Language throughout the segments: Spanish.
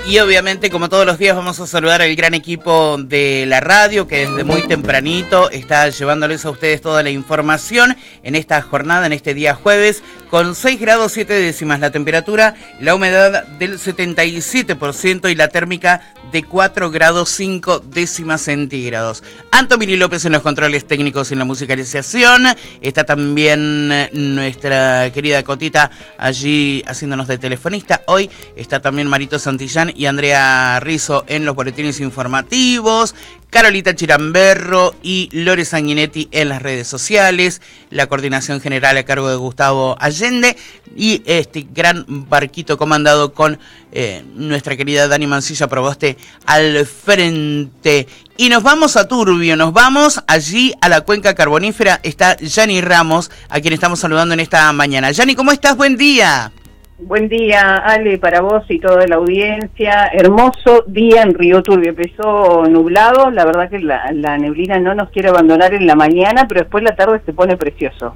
Y obviamente, como todos los días, vamos a saludar al gran equipo de la radio que desde muy tempranito está llevándoles a ustedes toda la información en esta jornada, en este día jueves, con 6 grados 7 décimas la temperatura, la humedad del 77% y la térmica de 4 grados 5 décimas centígrados. Antomini López en los controles técnicos y en la musicalización. Está también nuestra querida Cotita allí haciéndonos de telefonista. Hoy está también Marito Santillán y Andrea Rizzo en los boletines informativos. Carolita Chiramberro y Lore Sanguinetti en las redes sociales, la coordinación general a cargo de Gustavo Allende y este gran barquito comandado con nuestra querida Dani Mancilla Proboste al frente. Y nos vamos a Turbio, nos vamos allí a la cuenca carbonífera. Está Yani Ramos, a quien estamos saludando en esta mañana. Yani, ¿cómo estás? Buen día. Buen día, Ale, para vos y toda la audiencia. Hermoso día en Río Turbio. Empezó nublado, la verdad que la neblina no nos quiere abandonar en la mañana, pero después la tarde se pone precioso.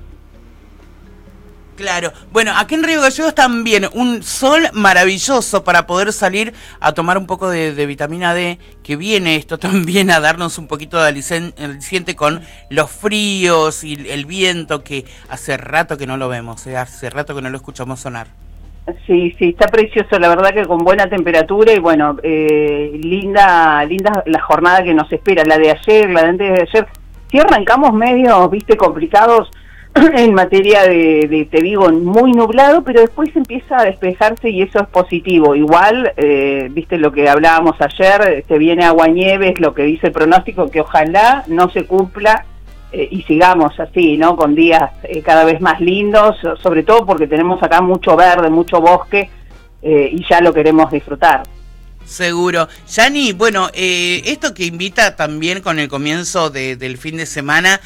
Claro, bueno, aquí en Río Gallegos también un sol maravilloso para poder salir a tomar un poco de vitamina D, que viene esto también a darnos un poquito de aliciente con los fríos y el viento, que hace rato que no lo vemos, hace rato que no lo escuchamos sonar. Sí, está precioso, la verdad que con buena temperatura y bueno, linda la jornada que nos espera, la de ayer, la de antes de ayer. Sí arrancamos medio, complicados en materia de te digo, muy nublado, pero después empieza a despejarse y eso es positivo. Igual, lo que hablábamos ayer, se viene agua-nieve, es lo que dice el pronóstico, que ojalá no se cumpla. Y sigamos así, ¿no? Con días cada vez más lindos, sobre todo porque tenemos acá mucho verde, mucho bosque, y ya lo queremos disfrutar. Seguro. Yani, bueno, esto que invita también con el comienzo del fin de semana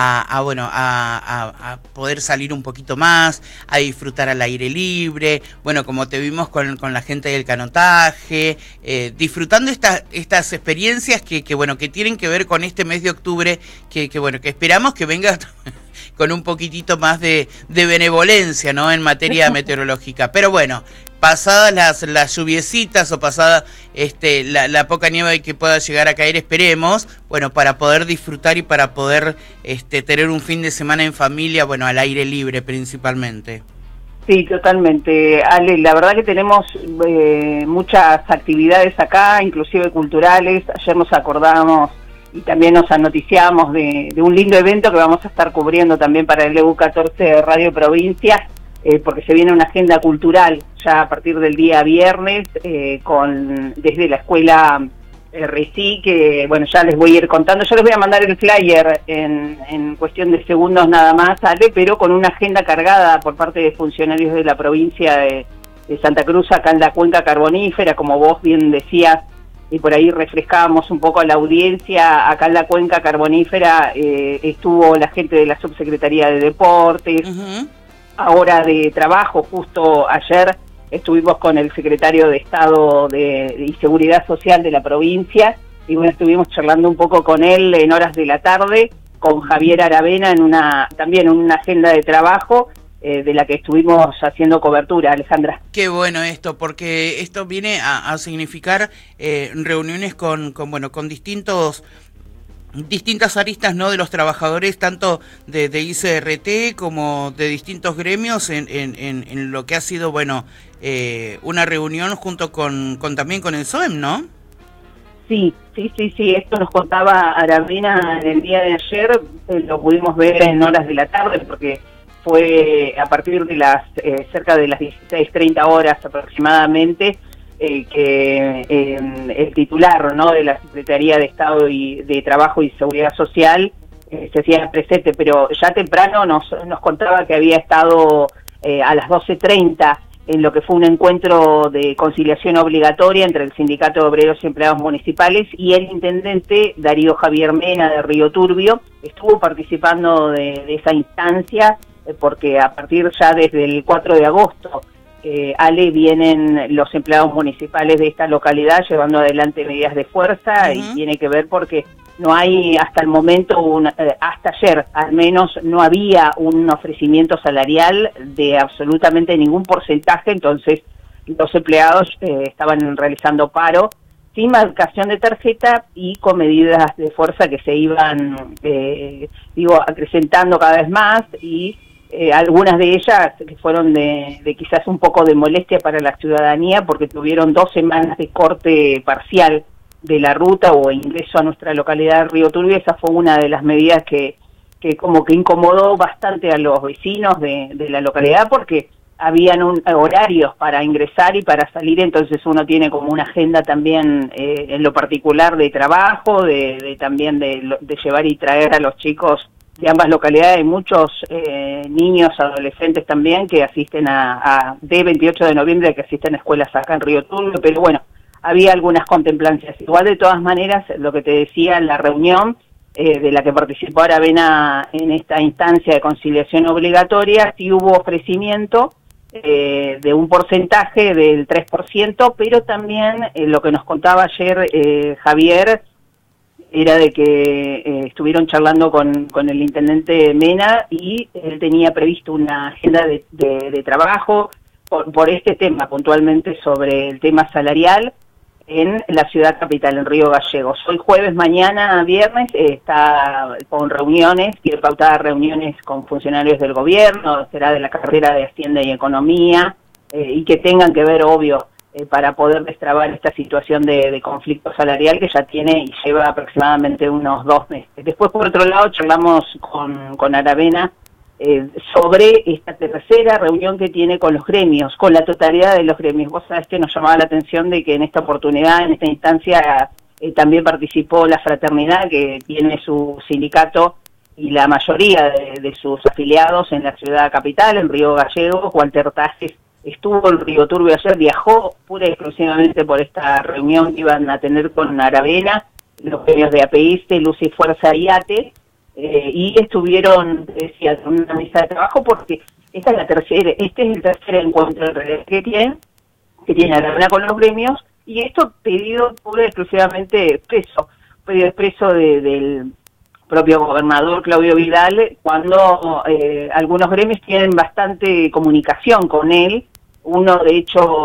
a poder salir un poquito más, a disfrutar al aire libre, bueno, como te vimos con la gente del canotaje, disfrutando estas experiencias que tienen que ver con este mes de octubre, que esperamos que venga con un poquitito más de benevolencia, ¿no? En materia meteorológica. Pero bueno, pasadas las lluviecitas o pasada la poca nieve que pueda llegar a caer, esperemos, bueno, para poder disfrutar y para poder tener un fin de semana en familia, bueno, al aire libre principalmente. Sí, totalmente, Ale, la verdad que tenemos muchas actividades acá, inclusive culturales. Ayer nos acordamos y también nos anoticiamos de un lindo evento que vamos a estar cubriendo también para el EU14 de Radio Provincia, porque se viene una agenda cultural ya a partir del día viernes, desde la escuela RCI, que bueno, ya les voy a ir contando. Yo les voy a mandar el flyer en cuestión de segundos nada más, Ale, pero con una agenda cargada por parte de funcionarios de la provincia de Santa Cruz, acá en la cuenca carbonífera, como vos bien decías, y por ahí refrescábamos un poco a la audiencia. Acá en la cuenca carbonífera estuvo la gente de la Subsecretaría de Deportes, ahora de Trabajo. Justo ayer estuvimos con el secretario de Estado y Seguridad Social de la provincia, y bueno, estuvimos charlando un poco con él en horas de la tarde, con Javier Aravena también en una agenda de trabajo, de la que estuvimos haciendo cobertura, Alejandra. Qué bueno esto, porque esto viene a significar reuniones con distintas aristas, ¿no?, de los trabajadores, tanto de ICRT como de distintos gremios en lo que ha sido, bueno, una reunión junto también con el SOEM, ¿no? Sí, esto nos contaba Aravena en el día de ayer, lo pudimos ver en horas de la tarde, porque fue a partir de cerca de las 16:30 horas aproximadamente, que el titular, ¿no?, de la Secretaría de Estado y de Trabajo y Seguridad Social se hacía presente, pero ya temprano nos contaba que había estado a las 12:30 en lo que fue un encuentro de conciliación obligatoria entre el Sindicato de Obreros y Empleados Municipales y el intendente Darío Javier Mena de Río Turbio. Estuvo participando de esa instancia, porque a partir ya desde el 4 de agosto, Ale, vienen los empleados municipales de esta localidad llevando adelante medidas de fuerza, y tiene que ver porque no hay hasta el momento, hasta ayer al menos, no había un ofrecimiento salarial de absolutamente ningún porcentaje. Entonces los empleados estaban realizando paro sin marcación de tarjeta y con medidas de fuerza que se iban, acrecentando cada vez más, y algunas de ellas que fueron de quizás un poco de molestia para la ciudadanía, porque tuvieron 2 semanas de corte parcial de la ruta o ingreso a nuestra localidad de Río Turbio. Esa fue una de las medidas que como que incomodó bastante a los vecinos de la localidad, porque habían horarios para ingresar y para salir, entonces uno tiene como una agenda también en lo particular de trabajo, también de llevar y traer a los chicos de ambas localidades. Hay muchos niños, adolescentes también que asisten de 28 de noviembre, que asisten a escuelas acá en Río Turbio, pero bueno, había algunas contemplancias. Igual, de todas maneras, lo que te decía en la reunión de la que participó Aravena en esta instancia de conciliación obligatoria, sí hubo ofrecimiento de un porcentaje del 3%, pero también lo que nos contaba ayer Javier era de que estuvieron charlando con el intendente Mena, y él tenía previsto una agenda de trabajo por este tema, puntualmente sobre el tema salarial en la ciudad capital, en Río Gallegos. Hoy jueves, mañana, viernes, está con reuniones, tiene pautadas reuniones con funcionarios del gobierno, será de la carrera de Hacienda y Economía, y que tengan que ver, obvio, para poder destrabar esta situación de conflicto salarial que ya tiene y lleva aproximadamente unos 2 meses. Después, por otro lado, charlamos con Aravena sobre esta tercera reunión que tiene con los gremios, con la totalidad de los gremios. Vos sabés que nos llamaba la atención de que en esta oportunidad, en esta instancia, también participó la fraternidad, que tiene su sindicato y la mayoría de sus afiliados en la ciudad capital, en Río Gallegos. Walter Tajes estuvo en Río Turbio ayer, viajó pura y exclusivamente por esta reunión que iban a tener con Aravena, los gremios de APS, Luz y Fuerza y ATE, y estuvieron, decía, en una mesa de trabajo, porque este es el tercer encuentro en realidad que tiene Aravena con los gremios, y esto pedido pura y exclusivamente pedido expreso del propio gobernador Claudio Vidal, cuando algunos gremios tienen bastante comunicación con él. Uno de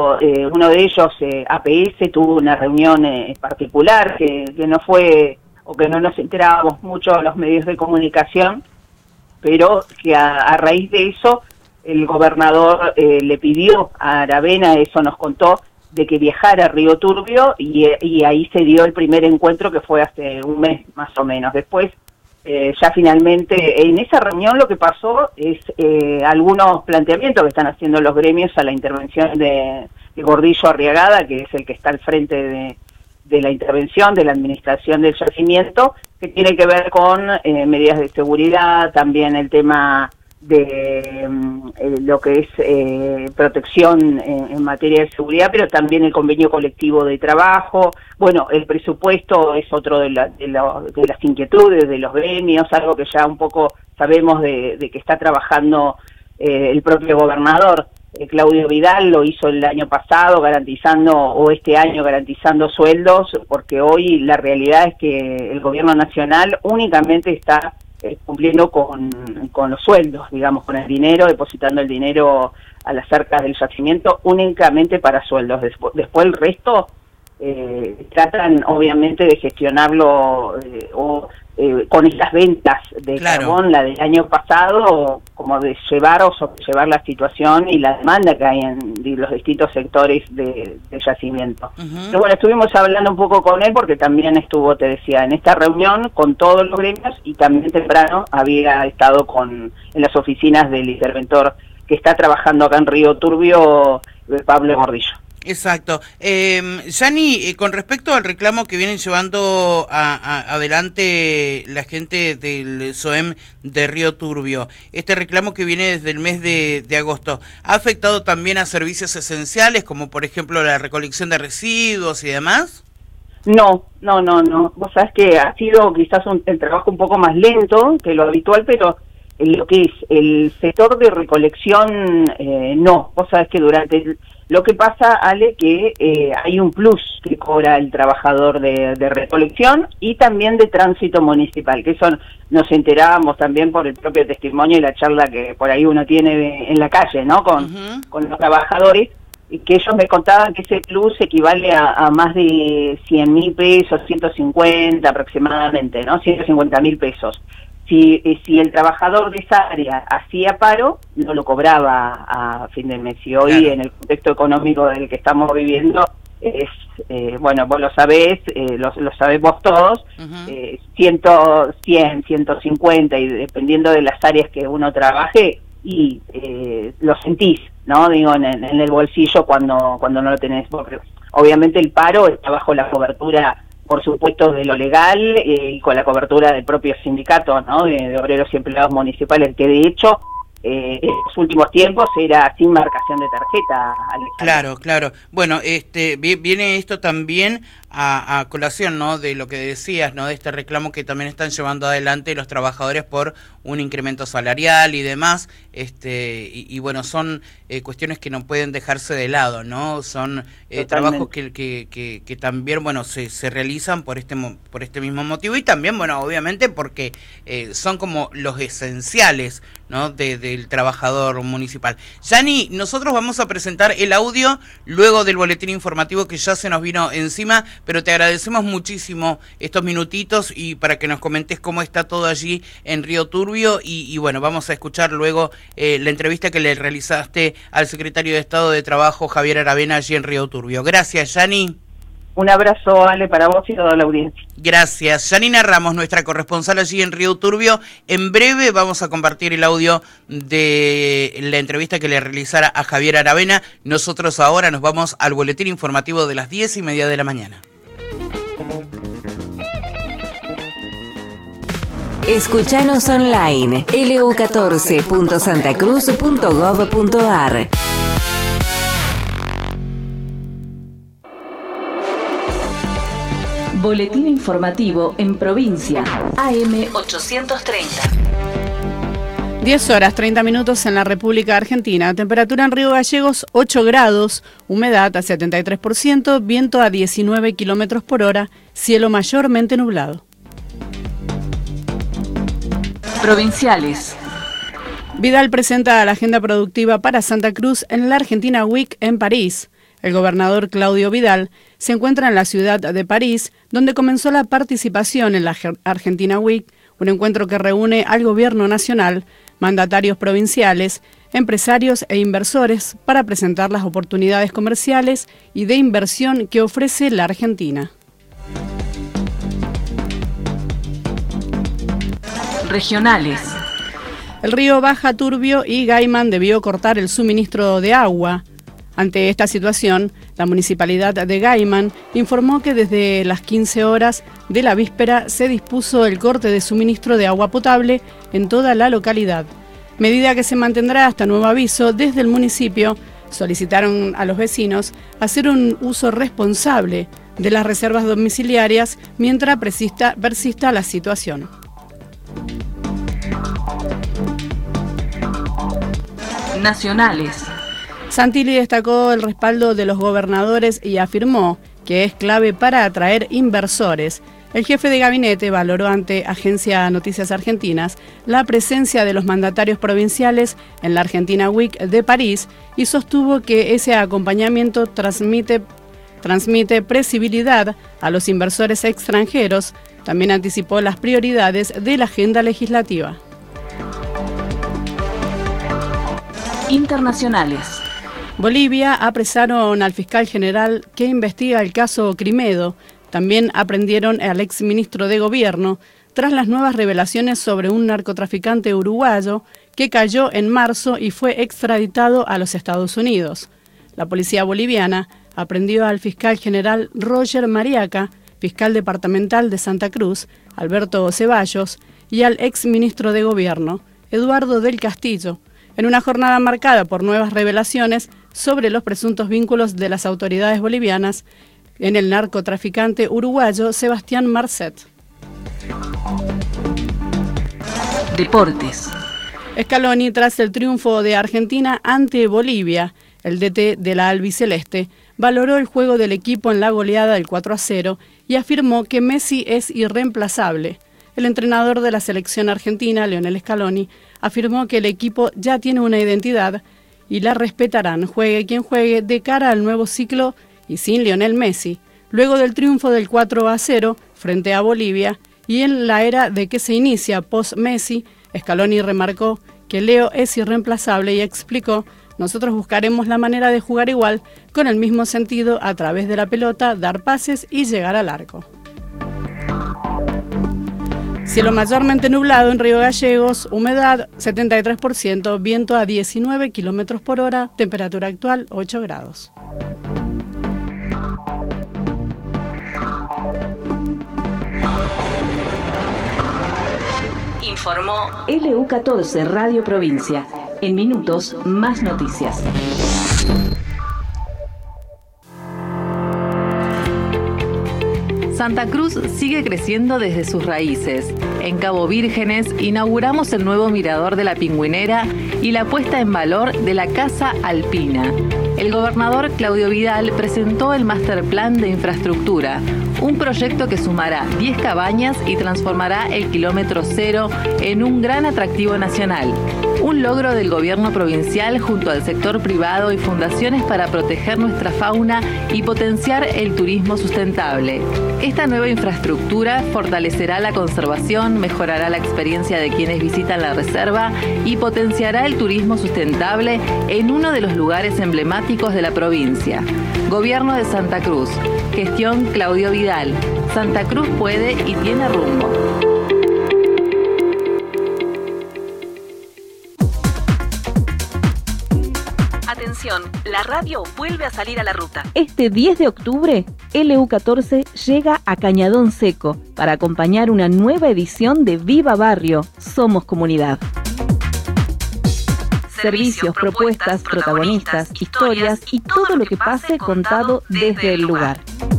ellos, APS, tuvo una reunión particular que no fue, o que no nos enterábamos mucho los medios de comunicación, pero que a raíz de eso el gobernador le pidió a Aravena, eso nos contó, de que viajara a Río Turbio, y ahí se dio el primer encuentro, que fue hace un mes más o menos. Después, ya finalmente, en esa reunión lo que pasó es algunos planteamientos que están haciendo los gremios a la intervención de Gordillo Arriagada, que es el que está al frente de la intervención, de la administración del yacimiento, que tiene que ver con medidas de seguridad, también el tema de lo que es protección en materia de seguridad, pero también el convenio colectivo de trabajo. Bueno, el presupuesto es otro de las inquietudes de los gremios, algo que ya un poco sabemos de que está trabajando el propio gobernador. Claudio Vidal lo hizo el año pasado este año garantizando sueldos, porque hoy la realidad es que el gobierno nacional únicamente está cumpliendo con los sueldos, digamos, con el dinero, depositando el dinero a las arcas del yacimiento únicamente para sueldos. Después el resto tratan obviamente de gestionarlo con estas ventas de carbón, la del año pasado, como de llevar o sobrellevar la situación y la demanda que hay en los distintos sectores del yacimiento. Pero bueno, estuvimos hablando un poco con él, porque también estuvo, te decía, en esta reunión con todos los gremios, y también temprano había estado en las oficinas del interventor que está trabajando acá en Río Turbio, Pablo Gordillo. Exacto. Yani, con respecto al reclamo que vienen llevando adelante la gente del SOEM de Río Turbio, este reclamo que viene desde el mes de agosto, ¿ha afectado también a servicios esenciales, como por ejemplo la recolección de residuos y demás? No. Vos sabés que ha sido quizás el trabajo un poco más lento que lo habitual, pero lo que es el sector de recolección, no. Vos sabés que lo que pasa, Ale, que hay un plus que cobra el trabajador de recolección y también de tránsito municipal, que eso nos enterábamos también por el propio testimonio y la charla que por ahí uno tiene en la calle, ¿no? Con los trabajadores, que ellos me contaban que ese plus equivale a más de 100.000 pesos, 150 aproximadamente, ¿no? 150.000 pesos. Si el trabajador de esa área hacía paro, no lo cobraba a fin de mes. Y hoy, claro, en el contexto económico del que estamos viviendo, es, bueno, vos lo sabés, lo sabemos todos, 100, 150, y dependiendo de las áreas que uno trabaje, y lo sentís, ¿no? Digo, en el bolsillo cuando no lo tenés, porque obviamente el paro está bajo la cobertura, por supuesto, de lo legal, y con la cobertura del propio sindicato, ¿no? De obreros y empleados municipales, que de hecho en los últimos tiempos era sin marcación de tarjeta, Alejandro. Claro, claro. Bueno, viene esto también a colación, ¿no? De lo que decías, ¿no? De este reclamo que también están llevando adelante los trabajadores por un incremento salarial y demás, y bueno, son cuestiones que no pueden dejarse de lado, ¿no? Son trabajos que también, bueno, se realizan por este mismo motivo, y también, bueno, obviamente porque son como los esenciales, ¿no? Del trabajador municipal. Yani, nosotros vamos a presentar el audio luego del boletín informativo que ya se nos vino encima, pero te agradecemos muchísimo estos minutitos y para que nos comentes cómo está todo allí en Río Turbio, y bueno, vamos a escuchar luego la entrevista que le realizaste al secretario de Estado de Trabajo, Javier Aravena, allí en Río Turbio. Gracias, Yani. Un abrazo, Ale, para vos y toda la audiencia. Gracias. Yanina Ramos, nuestra corresponsal allí en Río Turbio. En breve vamos a compartir el audio de la entrevista que le realizara a Javier Aravena. Nosotros ahora nos vamos al boletín informativo de las 10:30 de la mañana. Escuchanos online, lu14.santacruz.gov.ar. Boletín informativo en provincia, AM 830. 10 horas 30 minutos en la República Argentina. Temperatura en Río Gallegos 8 grados, humedad a 73%, viento a 19 kilómetros por hora, cielo mayormente nublado. Provinciales. Vidal presenta la agenda productiva para Santa Cruz en la Argentina Week en París. El gobernador Claudio Vidal se encuentra en la ciudad de París, donde comenzó la participación en la Argentina Week, un encuentro que reúne al gobierno nacional, mandatarios provinciales, empresarios e inversores para presentar las oportunidades comerciales y de inversión que ofrece la Argentina. Regionales. El río Baja Turbio y Gaiman debió cortar el suministro de agua. Ante esta situación, la municipalidad de Gaiman informó que desde las 15 horas de la víspera se dispuso el corte de suministro de agua potable en toda la localidad, medida que se mantendrá hasta nuevo aviso. Desde el municipio solicitaron a los vecinos hacer un uso responsable de las reservas domiciliarias mientras persista la situación. Nacionales. Santilli destacó el respaldo de los gobernadores y afirmó que es clave para atraer inversores. El jefe de gabinete valoró ante Agencia Noticias Argentinas la presencia de los mandatarios provinciales en la Argentina Week de París y sostuvo que ese acompañamiento transmite previsibilidad a los inversores extranjeros. También anticipó las prioridades de la agenda legislativa. Internacionales. Bolivia apresaron al fiscal general que investiga el caso Crimedo. También aprendieron al exministro de Gobierno tras las nuevas revelaciones sobre un narcotraficante uruguayo que cayó en marzo y fue extraditado a los Estados Unidos. La policía boliviana aprendió al fiscal general Roger Mariaca, fiscal departamental de Santa Cruz, Alberto Ceballos, y al exministro de Gobierno, Eduardo del Castillo, en una jornada marcada por nuevas revelaciones sobre los presuntos vínculos de las autoridades bolivianas en el narcotraficante uruguayo Sebastián Marcet. Deportes. Scaloni, tras el triunfo de Argentina ante Bolivia, el DT de la albiceleste valoró el juego del equipo en la goleada del 4-0 y afirmó que Messi es irreemplazable. El entrenador de la selección argentina, Lionel Scaloni, afirmó que el equipo ya tiene una identidad y la respetarán, juegue quien juegue, de cara al nuevo ciclo y sin Lionel Messi, luego del triunfo del 4-0 frente a Bolivia y en la era de que se inicia post-Messi. Scaloni remarcó que Leo es irreemplazable y explicó: nosotros buscaremos la manera de jugar igual, con el mismo sentido, a través de la pelota, dar pases y llegar al arco. Cielo mayormente nublado en Río Gallegos, humedad 73%, viento a 19 km por hora, temperatura actual 8 grados. Informó LU14 Radio Provincia. En minutos, más noticias. Santa Cruz sigue creciendo desde sus raíces. En Cabo Vírgenes inauguramos el nuevo mirador de la Pingüinera y la puesta en valor de la Casa Alpina. El gobernador Claudio Vidal presentó el Master Plan de Infraestructura, un proyecto que sumará 10 cabañas y transformará el kilómetro cero en un gran atractivo nacional. Un logro del gobierno provincial junto al sector privado y fundaciones para proteger nuestra fauna y potenciar el turismo sustentable. Esta nueva infraestructura fortalecerá la conservación, mejorará la experiencia de quienes visitan la reserva y potenciará el turismo sustentable en uno de los lugares emblemáticos de la provincia. Gobierno de Santa Cruz. Gestión Claudio Vidal. Santa Cruz puede y tiene rumbo. Atención, la radio vuelve a salir a la ruta. Este 10 de octubre, LU14 llega a Cañadón Seco para acompañar una nueva edición de Viva Barrio, Somos Comunidad. Servicios, propuestas, protagonistas, historias y todo lo que pase contado desde el lugar.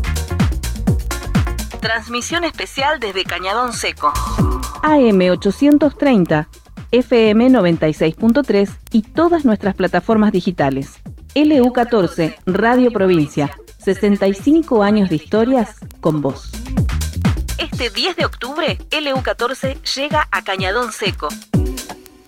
Transmisión especial desde Cañadón Seco. AM 830, FM 96.3 y todas nuestras plataformas digitales. LU14, Radio Provincia, 65 años de historias con vos. Este 10 de octubre, LU14 llega a Cañadón Seco.